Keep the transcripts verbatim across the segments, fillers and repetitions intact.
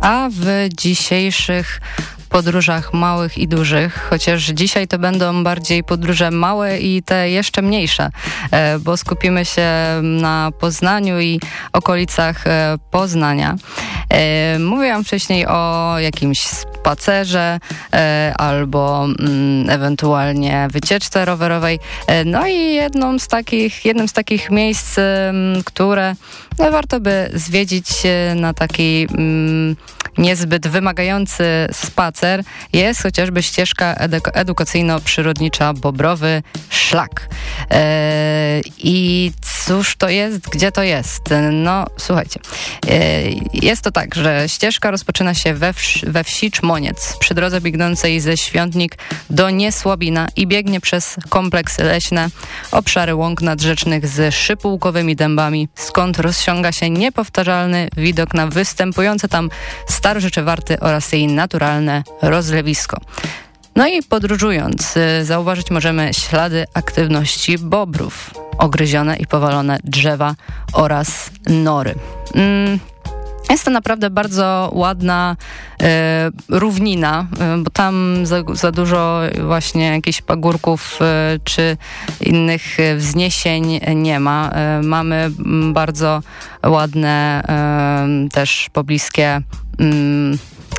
a w dzisiejszych podróżach małych i dużych, chociaż dzisiaj to będą bardziej podróże małe i te jeszcze mniejsze, bo skupimy się na Poznaniu i okolicach Poznania. Mówiłam wcześniej o jakimś spacerze albo ewentualnie wycieczce rowerowej. No i jedną z takich, jednym z takich miejsc, które warto by zwiedzić na taki niezbyt wymagający spacer, jest chociażby ścieżka edu- edukacyjno-przyrodnicza Bobrowy Szlak. E, I cóż to jest? Gdzie to jest? No, słuchajcie. E, jest to tak, że ścieżka rozpoczyna się we, wsi, we wsi Czmoniec, przy drodze biegnącej ze Świątnik do Niesłabina i biegnie przez kompleksy leśne, obszary łąk nadrzecznych z szypułkowymi dębami, skąd rozciąga się niepowtarzalny widok na występujące tam starożytne warty oraz jej naturalne rozlewisko. No i podróżując, zauważyć możemy ślady aktywności bobrów, ogryzione i powalone drzewa oraz nory. Mm. Jest to naprawdę bardzo ładna e, równina, e, bo tam za, za dużo właśnie jakichś pagórków e, czy innych wzniesień nie ma. E, mamy bardzo ładne e, też pobliskie mm,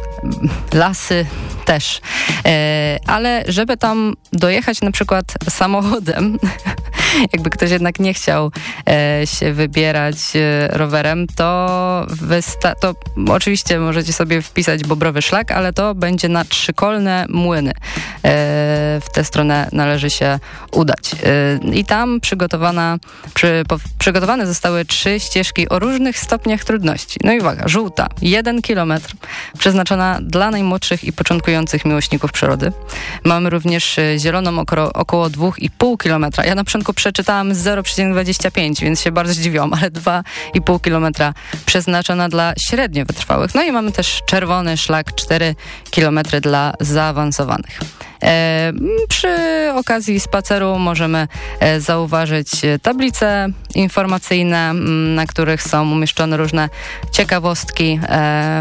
lasy też, e, ale żeby tam dojechać na przykład samochodem, jakby ktoś jednak nie chciał e, się wybierać e, rowerem, to, wysta- to oczywiście możecie sobie wpisać Bobrowy Szlak, ale to będzie na Trzykolne Młyny. E, w tę stronę należy się udać. E, I tam przygotowana, przy, po, przygotowane zostały trzy ścieżki o różnych stopniach trudności. No i uwaga, żółta, jeden kilometr, przeznaczona dla najmłodszych i początkujących miłośników przyrody. Mamy również zieloną okro, około dwa i pół kilometra. Ja na początku przeczytałam zero przecinek dwadzieścia pięć, więc się bardzo zdziwiłam, ale dwa i pół kilometra przeznaczona dla średnio wytrwałych. No i mamy też czerwony szlak, cztery kilometry dla zaawansowanych. E, przy okazji spaceru możemy e, zauważyć tablice informacyjne, m, na których są umieszczone różne ciekawostki, e,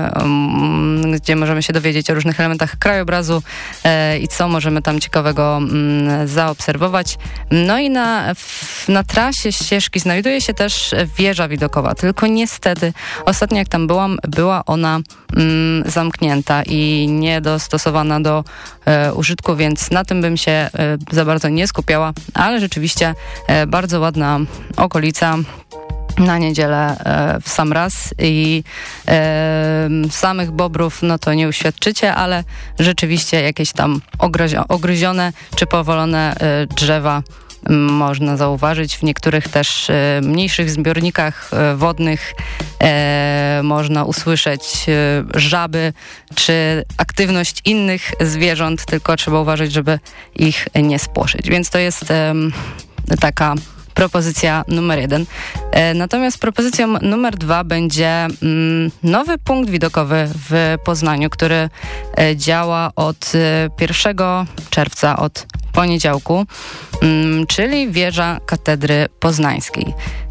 m, gdzie możemy się dowiedzieć o różnych elementach krajobrazu e, i co możemy tam ciekawego m, zaobserwować. No i na, w, na trasie ścieżki znajduje się też wieża widokowa, tylko niestety ostatnio jak tam byłam, była ona m, zamknięta i niedostosowana do e, użytku, więc na tym bym się e, za bardzo nie skupiała, ale rzeczywiście e, bardzo ładna okolica na niedzielę e, w sam raz i e, samych bobrów no to nie uświadczycie, ale rzeczywiście jakieś tam ogryzio- ogryzione czy powalone e, drzewa można zauważyć. W niektórych też e, mniejszych zbiornikach e, wodnych e, można usłyszeć e, żaby czy aktywność innych zwierząt, tylko trzeba uważać, żeby ich nie spłoszyć. Więc to jest e, taka propozycja numer jeden. E, natomiast propozycją numer dwa będzie mm, nowy punkt widokowy w Poznaniu, który e, działa od e, pierwszego czerwca, od poniedziałku, mm, czyli wieża Katedry Poznańskiej.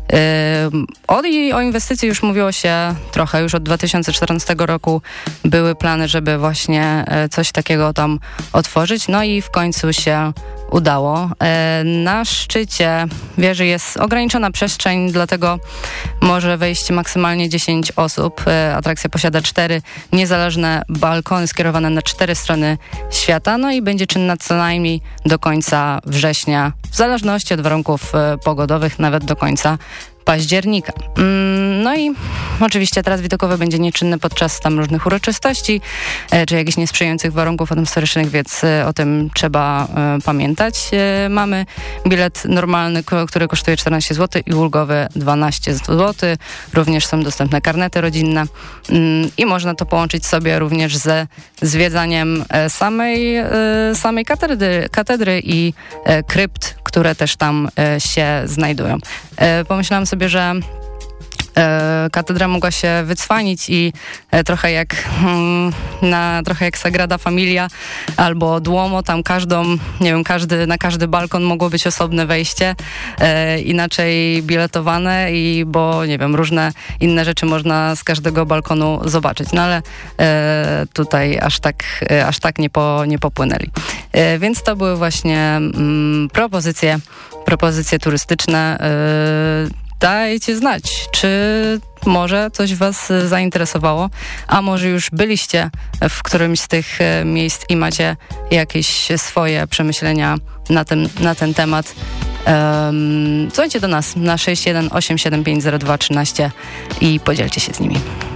O, o inwestycji już mówiło się trochę, już od dwa tysiące czternastego roku były plany, żeby właśnie coś takiego tam otworzyć, no i w końcu się udało. Na szczycie wieży jest ograniczona przestrzeń, dlatego może wejść maksymalnie dziesięć osób. Atrakcja posiada cztery niezależne balkony skierowane na cztery strony świata, no i będzie czynna co najmniej do końca września, w zależności od warunków pogodowych, nawet do końca października. No i oczywiście teraz widokowy będzie nieczynny podczas tam różnych uroczystości, czy jakichś niesprzyjających warunków atmosferycznych, więc o tym trzeba pamiętać. Mamy bilet normalny, który kosztuje czternaście złotych i ulgowy dwanaście złotych. Również są dostępne karnety rodzinne i można to połączyć sobie również ze zwiedzaniem samej, samej katedry, katedry i krypt, które też tam się znajdują. Pomyślałam sobie, że katedra mogła się wycwanić i trochę jak hmm, na trochę jak Sagrada Familia albo Duomo, tam każdą, nie wiem, każdy, na każdy balkon mogło być osobne wejście, e, inaczej biletowane i bo, nie wiem, różne inne rzeczy można z każdego balkonu zobaczyć, no ale e, tutaj aż tak, e, aż tak nie, po, nie popłynęli. E, więc to były właśnie mm, propozycje, propozycje turystyczne. E, Dajcie znać, czy może coś was zainteresowało, a może już byliście w którymś z tych miejsc i macie jakieś swoje przemyślenia na ten, na ten temat. Um, dzwońcie do nas na sześć jeden osiem siedem pięć zero dwa trzynaście i podzielcie się z nimi.